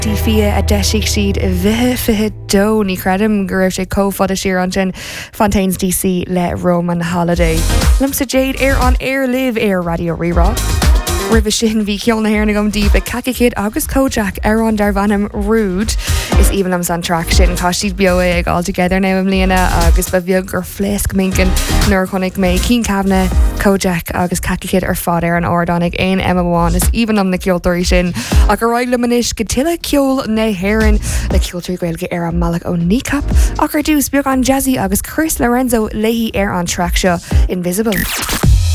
Tí fia a deisiigh siad i bhithe dó ní credim gur raibh sé cófada siar an sin Fontaines DC le Roman Holiday. Lim sa Jade an air live air Radio Rirá. Ribh sin bhí ceol na hairna gom díb a Cacicid agus Kojak an Darvanam Rude is even am san track sin tá siad bioe ag all together na am líana agus ba bheag gur flesk minkin nuair chunig mé cín cabna Kojak agus Cacicid fád an ordánig ein M1 is even am na ceoltóirí sin a gur roiid lemanis go tiile ceol na hairan le ceoltóirí gailge a Malach ó Kneecap a gur dús beag an Jazzy agus Chris Lorenzo leihí an track seo Invisible.